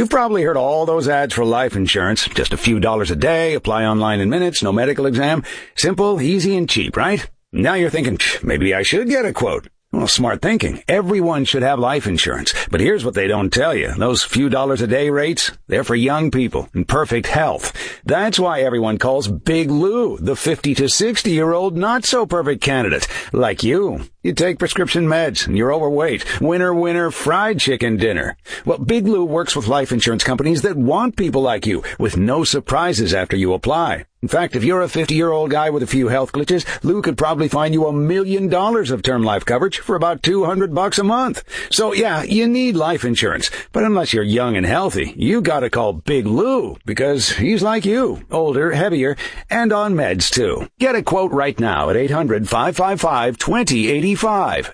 You've probably heard all those ads for life insurance. Just a few dollars a day, apply online in minutes, no medical exam. Simple, easy, and cheap, right? Now you're thinking, maybe I should get a quote. Well, smart thinking. Everyone should have life insurance. But here's what they don't tell you. Those few dollars a day rates, they're for young people in perfect health. That's why everyone calls Big Lou the 50 to 60-year-old not-so-perfect candidate, like you. You take prescription meds, and you're overweight. Winner, fried chicken dinner. Well, Big Lou works with life insurance companies that want people like you, with no surprises after you apply. In fact, if you're a 50-year-old guy with a few health glitches, Lou could probably find you $1 million of term life coverage for about $200 a month. So yeah, you need life insurance. But unless you're young and healthy, you gotta call Big Lou, because he's like you, older, heavier, and on meds too. Get a quote right now at 800-555-2085.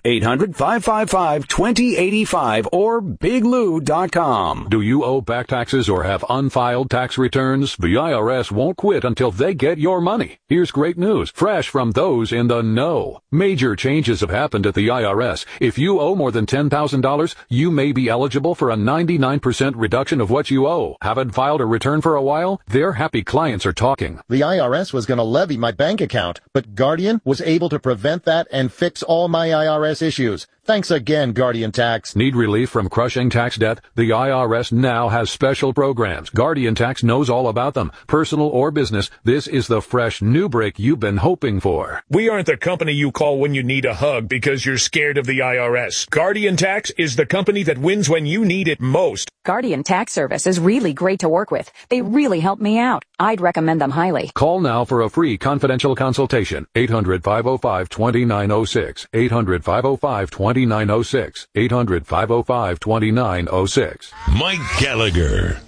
800-555-2085 or biglou.com. Do you owe back taxes or have unfiled tax returns? The IRS won't quit until they get your money. Here's great news, fresh from those in the know. Major changes have happened at the IRS. If you owe more than $10,000, you may be eligible for a 99% reduction of what you owe. Haven't filed a return for a while? Their happy clients are talking. The IRS was going to levy my bank account, but Guardian was able to prevent that and fix all my IRS issues. Thanks again, Guardian Tax. Need relief from crushing tax debt? The IRS now has special programs. Guardian Tax knows all about them. Personal or business, this is the fresh new break you've been hoping for. We aren't the company you call when you need a hug because you're scared of the IRS. Guardian Tax is the company that wins when you need it most. Guardian Tax Service is really great to work with. They really help me out. I'd recommend them highly. Call now for a free confidential consultation. 800-505-2906. 800-505-2906. 800-505-2906. Mike Gallagher.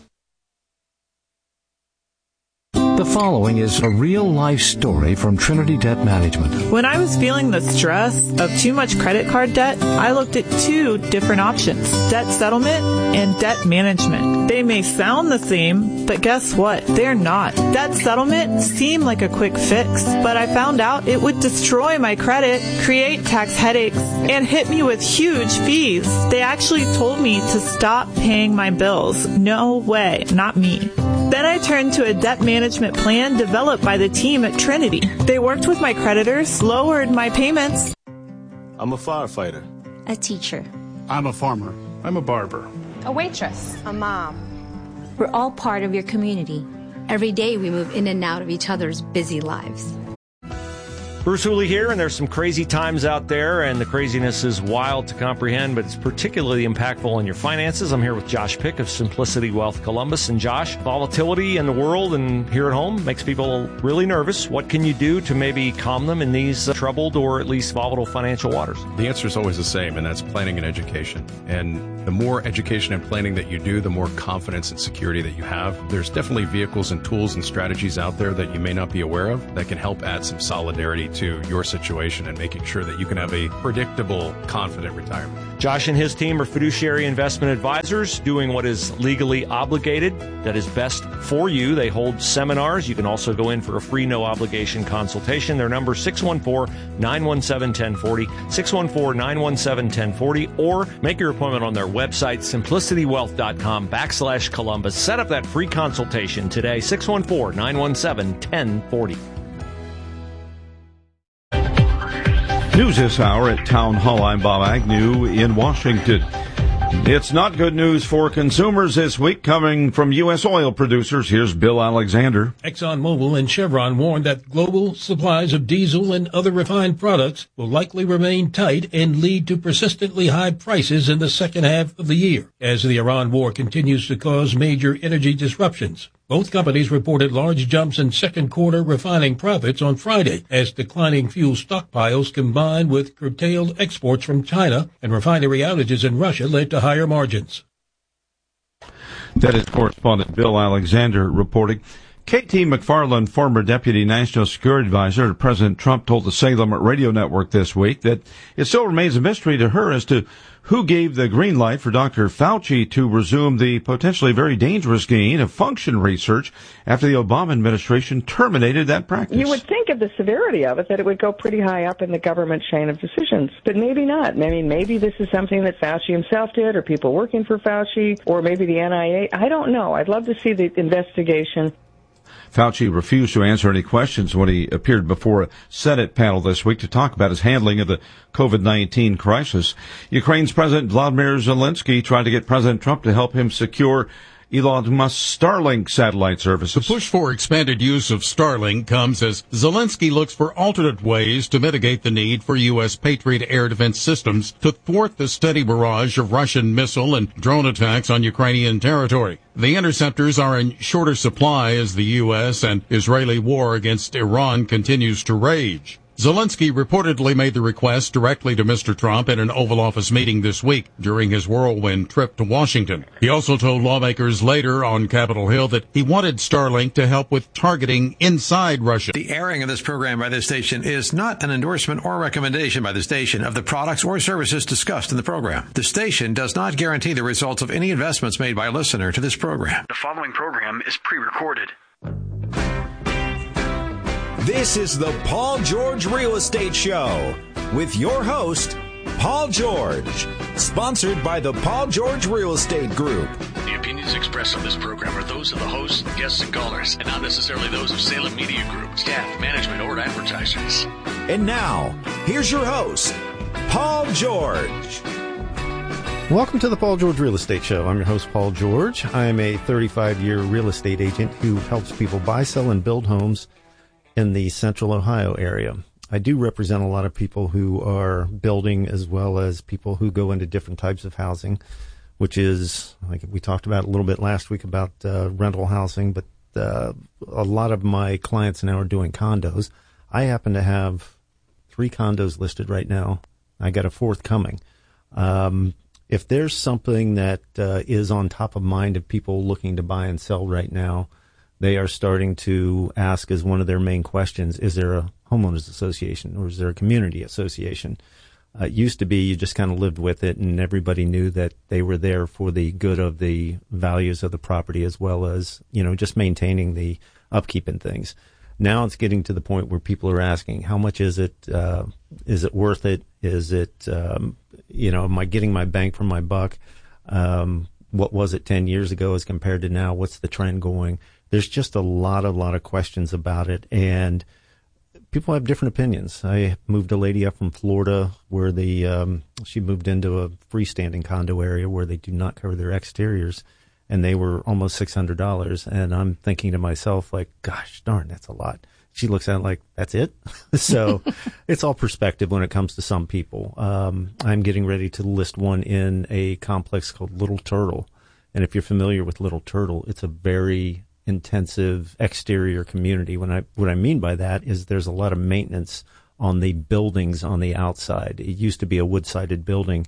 The following is a real-life story from Trinity Debt Management. When I was feeling the stress of too much credit card debt, I looked at two different options, debt settlement and debt management. They may sound the same, but guess what? They're not. Debt settlement seemed like a quick fix, but I found out it would destroy my credit, create tax headaches, and hit me with huge fees. They actually told me to stop paying my bills. No way, not me. Then I turned to a debt management plan developed by the team at Trinity. They worked with my creditors, lowered my payments. I'm a firefighter. A teacher. I'm a farmer. I'm a barber. A waitress. A mom. We're all part of your community. Every day we move in and out of each other's busy lives. Bruce Hooley here, and there's some crazy times out there, and the craziness is wild to comprehend, but it's particularly impactful on your finances. I'm here with Josh Pick of Simplicity Wealth Columbus. And Josh, volatility in the world and here at home makes people really nervous. What can you do to maybe calm them in these troubled or at least volatile financial waters? The answer is always the same, and that's planning and education. And the more education and planning that you do, the more confidence and security that you have. There's definitely vehicles and tools and strategies out there that you may not be aware of that can help add some solidarity to your situation and making sure that you can have a predictable, confident retirement. Josh and his team are fiduciary investment advisors doing what is legally obligated, that is best for you. They hold seminars. You can also go in for a free, no-obligation consultation. Their number is 614-917-1040, 614-917-1040, or make your appointment on their website, simplicitywealth.com/Columbus. Set up that free consultation today, 614-917-1040. News this hour at Town Hall. I'm Bob Agnew in Washington. It's not good news for consumers this week coming from U.S. oil producers. Here's Bill Alexander. ExxonMobil and Chevron warned that global supplies of diesel and other refined products will likely remain tight and lead to persistently high prices in the second half of the year as the Iran war continues to cause major energy disruptions. Both companies reported large jumps in second quarter refining profits on Friday as declining fuel stockpiles combined with curtailed exports from China and refinery outages in Russia led to higher margins. That is correspondent Bill Alexander reporting. K.T. McFarland, former Deputy National Security Advisor to President Trump, told the Salem Radio Network this week that it still remains a mystery to her as to who gave the green light for Dr. Fauci to resume the potentially very dangerous gain of function research after the Obama administration terminated that practice. You would think of the severity of it that it would go pretty high up in the government chain of decisions, but maybe not. I mean, maybe this is something that Fauci himself did, or people working for Fauci, or maybe the NIH. I don't know. I'd love to see the investigation. Fauci refused to answer any questions when he appeared before a Senate panel this week to talk about his handling of the COVID-19 crisis. Ukraine's President Vladimir Zelensky tried to get President Trump to help him secure Elon Musk's Starlink satellite services. The push for expanded use of Starlink comes as Zelensky looks for alternate ways to mitigate the need for U.S. Patriot air defense systems to thwart the steady barrage of Russian missile and drone attacks on Ukrainian territory. The interceptors are in shorter supply as the U.S. and Israeli war against Iran continues to rage. Zelensky reportedly made the request directly to Mr. Trump in an Oval Office meeting this week during his whirlwind trip to Washington. He also told lawmakers later on Capitol Hill that he wanted Starlink to help with targeting inside Russia. The airing of this program by this station is not an endorsement or recommendation by the station of the products or services discussed in the program. The station does not guarantee the results of any investments made by a listener to this program. The following program is pre-recorded. This is the Paul George Real Estate Show with your host, Paul George, sponsored by the Paul George Real Estate Group. The opinions expressed on this program are those of the hosts, guests, and callers, and not necessarily those of Salem Media Group, staff, management, or advertisers. And now, here's your host, Paul George. Welcome to the Paul George Real Estate Show. I'm your host, Paul George. I'm a 35-year real estate agent who helps people buy, sell, and build homes in the central Ohio area. I do represent a lot of people who are building as well as people who go into different types of housing, which is, like we talked about a little bit last week about rental housing, but a lot of my clients now are doing condos. I happen to have 3 condos listed right now. I got a 4th coming. If there's something that is on top of mind of people looking to buy and sell right now, they are starting to ask as one of their main questions, is there a homeowners association or is there a community association? It used to be you just kind of lived with it and everybody knew that they were there for the good of the values of the property as well as, you know, just maintaining the upkeep and things. Now it's getting to the point where people are asking, how much is it? Is it worth it? Is it, am I getting my bang for my buck? What was it 10 years ago as compared to now? What's the trend going? There's just a lot of questions about it, and people have different opinions. I moved a lady up from Florida where she moved into a freestanding condo area where they do not cover their exteriors, and they were almost $600. And I'm thinking to myself, like, gosh darn, that's a lot. She looks at it like, that's it? So it's all perspective when it comes to some people. I'm getting ready to list one in a complex called Little Turtle. And if you're familiar with Little Turtle, it's a very intensive exterior community. What I mean by that is there's a lot of maintenance on the buildings on the outside. It used to be a wood-sided building.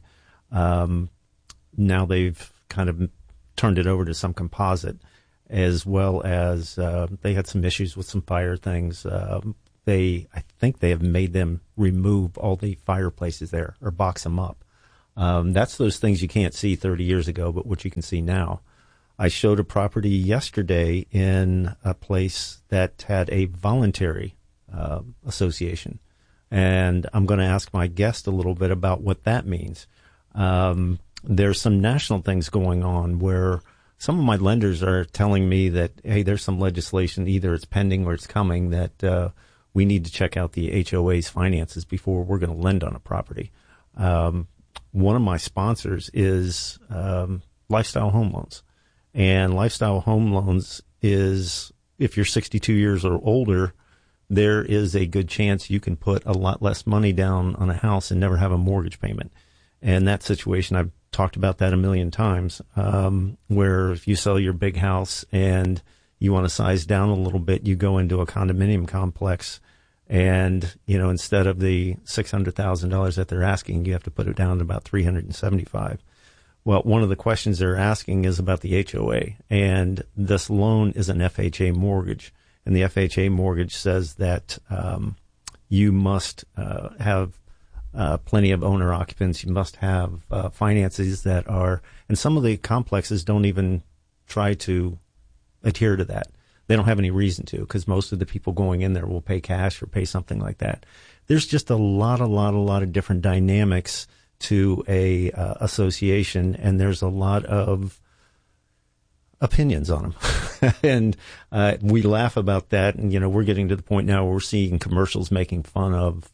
Now they've kind of turned it over to some composite, as well as they had some issues with some fire things. I think they have made them remove all the fireplaces there or box them up. That's those things you can't see 30 years ago, but what you can see now. I showed a property yesterday in a place that had a voluntary association, and I'm going to ask my guest a little bit about what that means. There's some national things going on where some of my lenders are telling me that, hey, there's some legislation, either it's pending or it's coming, that we need to check out the HOA's finances before we're going to lend on a property. One of my sponsors is Lifestyle Home Loans. And Lifestyle Home Loans is, if you're 62 years or older, there is a good chance you can put a lot less money down on a house and never have a mortgage payment. And that situation, I've talked about that a million times, where if you sell your big house and you want to size down a little bit, you go into a condominium complex and, instead of the $600,000 that they're asking, you have to put it down to about $375,000. Well, one of the questions they're asking is about the HOA, and this loan is an FHA mortgage, and the FHA mortgage says that you must have plenty of owner occupants. You must have finances that are, and some of the complexes don't even try to adhere to that. They don't have any reason to, because most of the people going in there will pay cash or pay something like that. There's just a lot of different dynamics to a association, and there's a lot of opinions on them. And we laugh about that, and, we're getting to the point now where we're seeing commercials making fun of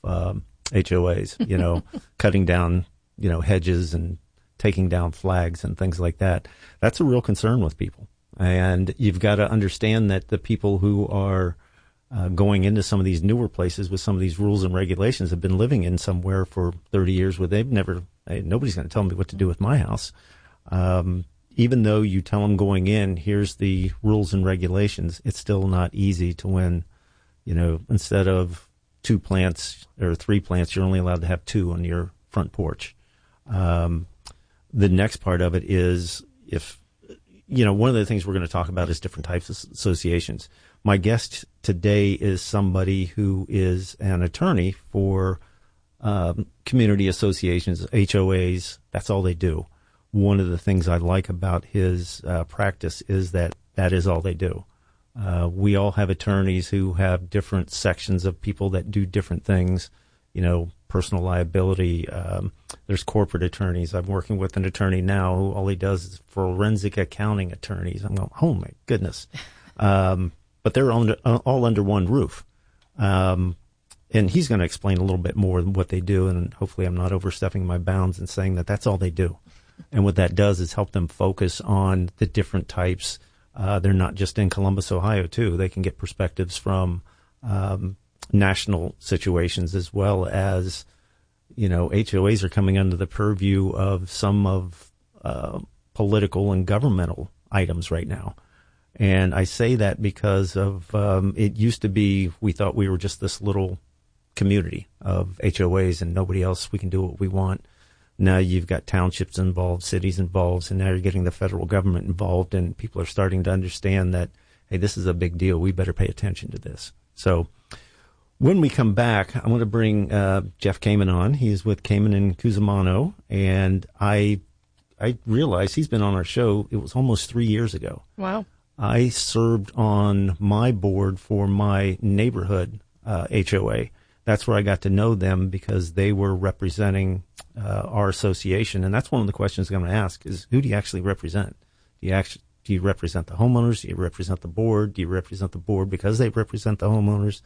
HOAs, cutting down, hedges and taking down flags and things like that. That's a real concern with people. And you've got to understand that the people who are going into some of these newer places with some of these rules and regulations have been living in somewhere for 30 years where nobody's going to tell me what to do with my house. Even though you tell them going in, here's the rules and regulations, it's still not easy to when, instead of 2 plants or 3 plants, you're only allowed to have 2 on your front porch. The next part of it is one of the things we're going to talk about is different types of associations. My guest today is somebody who is an attorney for community associations, HOAs. That's all they do. One of the things I like about his practice is that is all they do. We all have attorneys who have different sections of people that do different things, personal liability. There's corporate attorneys. I'm working with an attorney now who all he does is forensic accounting attorneys. I'm going, oh my goodness. But they're all under one roof. And he's going to explain a little bit more what they do. And hopefully I'm not overstepping my bounds and saying that that's all they do. And what that does is help them focus on the different types. They're not just in Columbus, Ohio, too. They can get perspectives from national situations as well as, HOAs are coming under the purview of some of political and governmental items right now. And I say that because of it used to be we thought we were just this little community of HOAs and nobody else. We can do what we want. Now you've got townships involved, cities involved, and now you're getting the federal government involved, and people are starting to understand that, hey, this is a big deal. We better pay attention to this. So when we come back, I want to bring Jeff Kamen on. He's with Kamen and Cusimano, and I realized he's been on our show. It was almost 3 years ago. Wow. I served on my board for my neighborhood HOA. That's where I got to know them because they were representing our association. And that's one of the questions I'm going to ask is, who do you actually represent? Do you represent the homeowners? Do you represent the board? Do you represent the board because they represent the homeowners?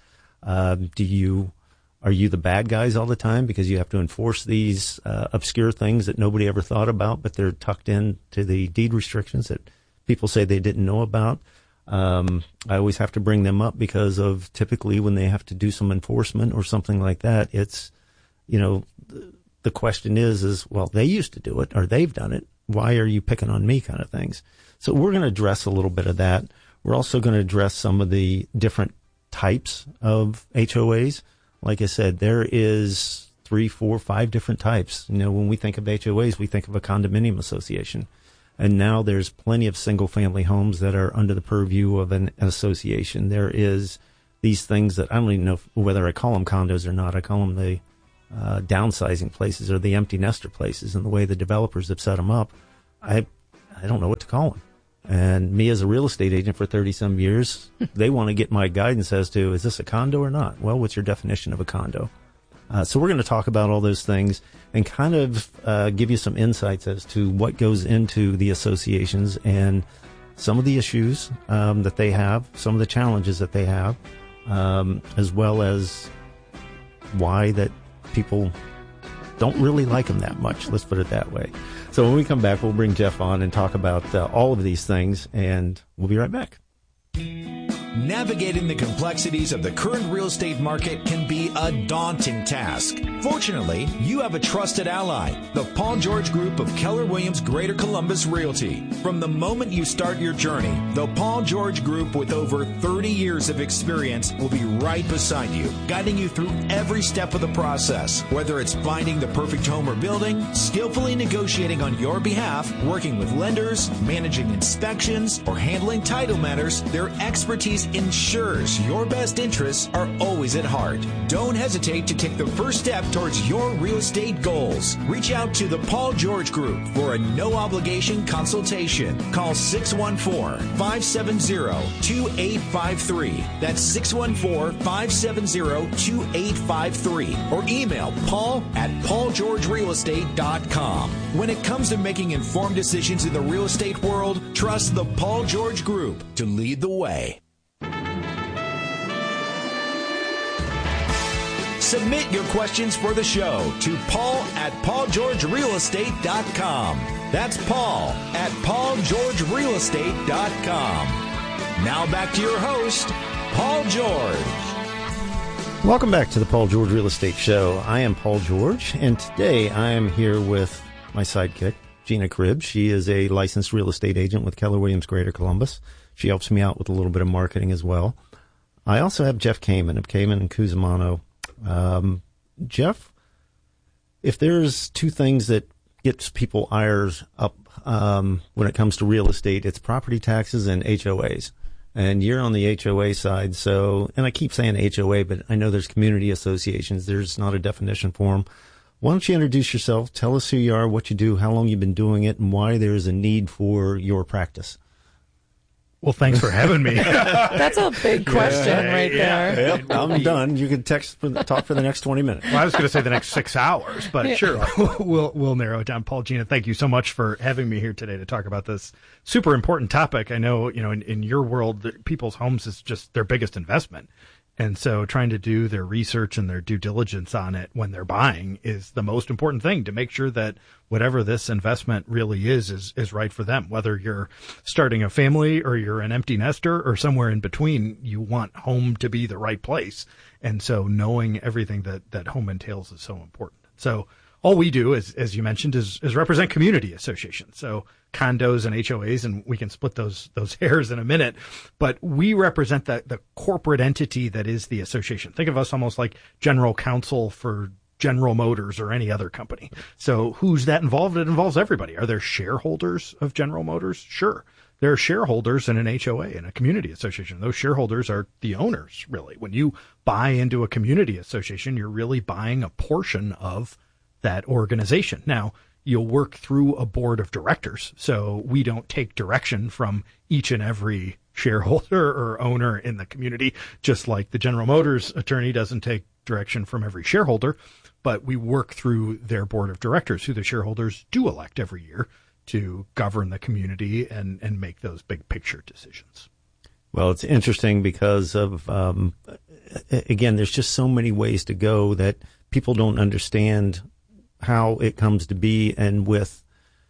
Are you the bad guys all the time because you have to enforce these obscure things that nobody ever thought about, but they're tucked into the deed restrictions that people say they didn't know about? I always have to bring them up because of typically when they have to do some enforcement or something like that, it's, the question is, well, they used to do it or they've done it. Why are you picking on me kind of things? So we're going to address a little bit of that. We're also going to address some of the different types of HOAs. Like I said, there is 3, 4, 5 different types. When we think of HOAs, we think of a condominium association. And now there's plenty of single-family homes that are under the purview of an association. There is these things that I don't even know whether I call them condos or not. I call them the downsizing places or the empty nester places, and the way the developers have set them up, I don't know what to call them. And me as a real estate agent for 30-some years, they want to get my guidance as to, is this a condo or not? Well, what's your definition of a condo? So we're going to talk about all those things and kind of give you some insights as to what goes into the associations and some of the issues that they have, some of the challenges that they have, as well as why that people don't really like them that much. Let's put it that way. So when we come back, we'll bring Jeff on and talk about all of these things, and we'll be right back. Navigating the complexities of the current real estate market can be a daunting task. Fortunately, you have a trusted ally, the Paul George Group of Keller Williams Greater Columbus Realty. From the moment you start your journey, the Paul George Group with over 30 years of experience will be right beside you, guiding you through every step of the process. Whether it's finding the perfect home or building, skillfully negotiating on your behalf, working with lenders, managing inspections, or handling title matters, their expertise Securities ensures your best interests are always at heart. Don't hesitate to take the first step towards your real estate goals. Reach out to the Paul George Group for a no-obligation consultation. Call 614-570-2853. That's 614-570-2853. Or email paul@paulgeorgerealestate.com. When it comes to making informed decisions in the real estate world, trust the Paul George Group to lead the way. Submit your questions for the show to paul@paulgeorgerealestate.com. That's paul@paulgeorgerealestate.com. Now back to your host, Paul George. Welcome back to the Paul George Real Estate Show. I am Paul George, and today I am here with my sidekick, Gina Cribbs. She is a licensed real estate agent with Keller Williams Greater Columbus. She helps me out with a little bit of marketing as well. I also have Jeff Kamen of Kamen and Cusimano. Jeff, if there's two things that gets people ires up when it comes to real estate, it's property taxes and HOAs. And you're on the HOA side, so, and I keep saying HOA, but I know there's community associations. There's not a definition for them. Why don't you introduce yourself, tell us who you are, what you do, how long you've been doing it, and why there's a need for your practice. Well, thanks for having me. That's a big question right there. Yep, I'm done. You can talk for the next 20 minutes. Well, I was going to say the next 6 hours, but sure, we'll narrow it down. Paul, Gina, thank you so much for having me here today to talk about this super important topic. I know, in your world, people's homes is just their biggest investment. And so trying to do their research and their due diligence on it when they're buying is the most important thing to make sure that whatever this investment really is right for them. Whether you're starting a family or you're an empty nester or somewhere in between, you want home to be the right place. And so knowing everything that home entails is so important. So all we do, as you mentioned, is represent community associations. So condos and HOAs, and we can split those hairs in a minute, but we represent the corporate entity that is the association. Think of us almost like general counsel for General Motors or any other company. So who's that involved? It involves everybody. Are there shareholders of General Motors? Sure. There are shareholders in an HOA, in a community association. Those shareholders are the owners, really. When you buy into a community association, you're really buying a portion of that organization. Now, you'll work through a board of directors, so we don't take direction from each and every shareholder or owner in the community, just like the General Motors attorney doesn't take direction from every shareholder, but we work through their board of directors, who the shareholders do elect every year to govern the community and make those big picture decisions. Well, it's interesting because of, again, there's just so many ways to go that people don't understand how it comes to be, and with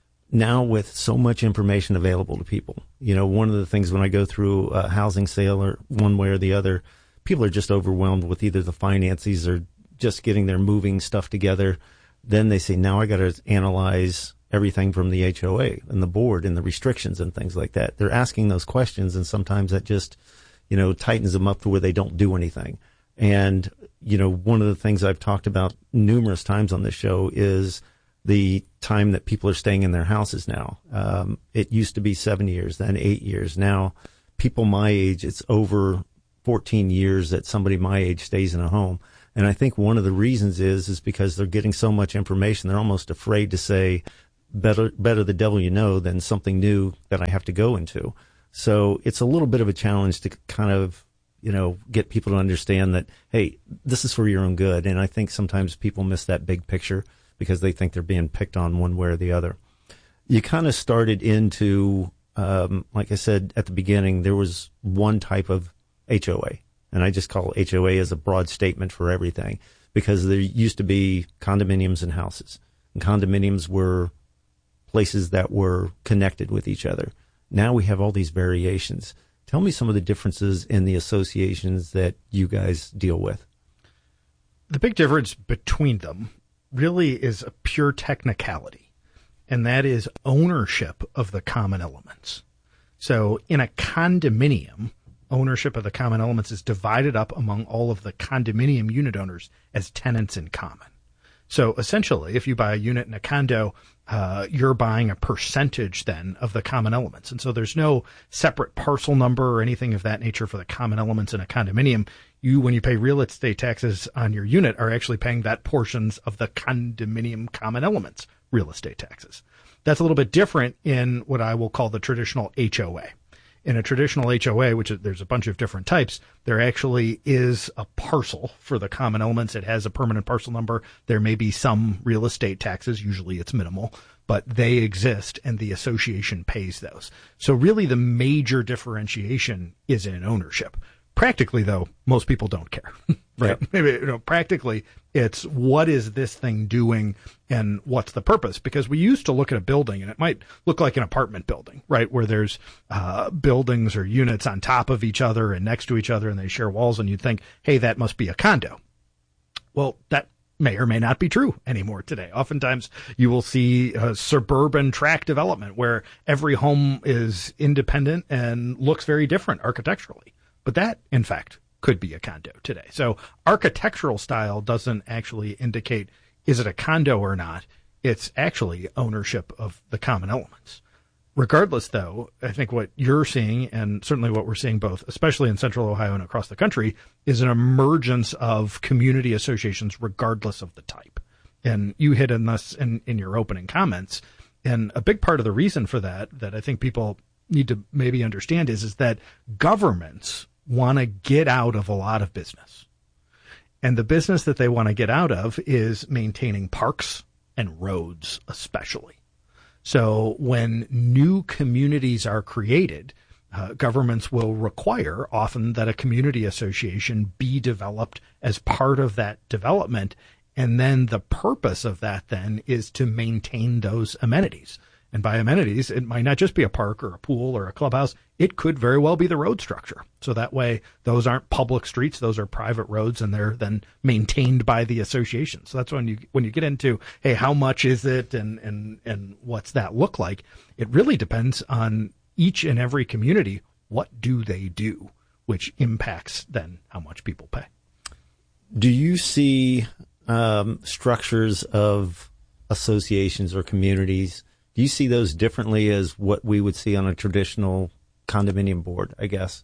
so much information available to people. One of the things when I go through a housing sale or one way or the other, people are just overwhelmed with either the finances or just getting their moving stuff together. Then they say, now I got to analyze everything from the HOA and the board and the restrictions and things like that. They're asking those questions, and sometimes that just, tightens them up to where they don't do anything. And, one of the things I've talked about numerous times on this show is the time that people are staying in their houses now. It used to be 7 years, then 8 years. Now, people my age, it's over 14 years that somebody my age stays in a home. And I think one of the reasons is because they're getting so much information, they're almost afraid to say, better the devil you know than something new that I have to go into. So it's a little bit of a challenge to kind of, get people to understand that, hey, this is for your own good. And I think sometimes people miss that big picture because they think they're being picked on one way or the other. You kind of started into, like I said at the beginning, there was one type of HOA, and I just call HOA as a broad statement for everything, because there used to be condominiums and houses, and condominiums were places that were connected with each other. Now we have all these variations. Tell me some of the differences in the associations that you guys deal with. The big difference between them really is a pure technicality, and that is ownership of the common elements. So in a condominium, ownership of the common elements is divided up among all of the condominium unit owners as tenants in common. So essentially, if you buy a unit in a condo, you're buying a percentage then of the common elements. And so there's no separate parcel number or anything of that nature for the common elements in a condominium. When you pay real estate taxes on your unit, are actually paying that portions of the condominium common elements real estate taxes. That's a little bit different in what I will call the traditional HOA. In a traditional HOA, which there's a bunch of different types, there actually is a parcel for the common elements. It has a permanent parcel number. There may be some real estate taxes. Usually it's minimal, but they exist and the association pays those. So really the major differentiation is in ownership. Practically, though, most people don't care, right? Yep. Maybe, practically it's what is this thing doing and what's the purpose? Because we used to look at a building and it might look like an apartment building, right? Where there's buildings or units on top of each other and next to each other and they share walls, and you'd think, hey, that must be a condo. Well, that may or may not be true anymore today. Oftentimes you will see a suburban tract development where every home is independent and looks very different architecturally. But that, in fact, could be a condo today. So architectural style doesn't actually indicate, is it a condo or not? It's actually ownership of the common elements. Regardless, though, I think what you're seeing, and certainly what we're seeing both, especially in Central Ohio and across the country, is an emergence of community associations regardless of the type. And you hit on this in your opening comments. And a big part of the reason for that I think people need to maybe understand is that governments want to get out of a lot of business. And the business that they want to get out of is maintaining parks and roads, especially. So when new communities are created, governments will require often that a community association be developed as part of that development. And then the purpose of that then is to maintain those amenities. And by amenities, it might not just be a park or a pool or a clubhouse. It could very well be the road structure. So that way, those aren't public streets. Those are private roads, and they're then maintained by the association. So that's when you get into, hey, how much is it and what's that look like? It really depends on each and every community. What do they do, which impacts then how much people pay. Do you see structures of associations or communities? Do you see those differently as what we would see on a traditional condominium board, I guess?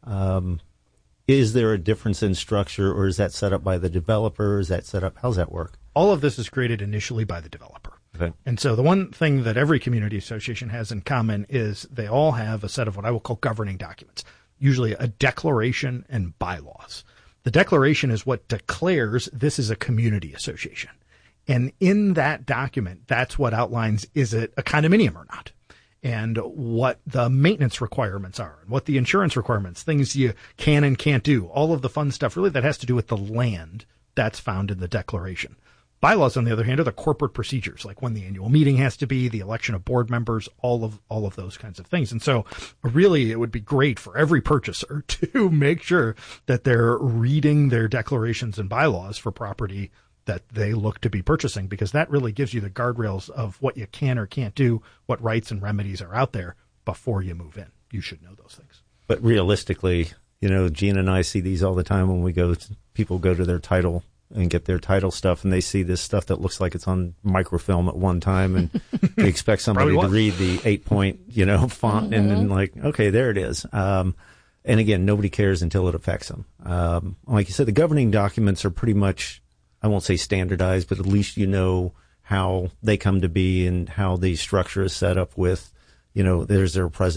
Is there a difference in structure, or is that set up by the developer? Is that set up? How's that work? All of this is created initially by the developer. Okay. And so the one thing that every community association has in common is they all have a set of what I will call governing documents, usually a declaration and bylaws. The declaration is what declares this is a community association. And in that document, that's what outlines, is it a condominium or not? And what the maintenance requirements are, and what the insurance requirements, things you can and can't do, all of the fun stuff really that has to do with the land, that's found in the declaration. Bylaws, on the other hand, are the corporate procedures, like when the annual meeting has to be, the election of board members, all of those kinds of things. And so really it would be great for every purchaser to make sure that they're reading their declarations and bylaws for property that they look to be purchasing, because that really gives you the guardrails of what you can or can't do, what rights and remedies are out there before you move in. You should know those things. But realistically, Gina and I see these all the time when people go to their title and get their title stuff, and they see this stuff that looks like it's on microfilm at one time, and they expect somebody to read the 8-point, font, and then like, okay, there it is. And again, nobody cares until it affects them. Like you said, the governing documents are pretty much, I won't say standardized, but at least you know how they come to be and how the structure is set up with, there's their president.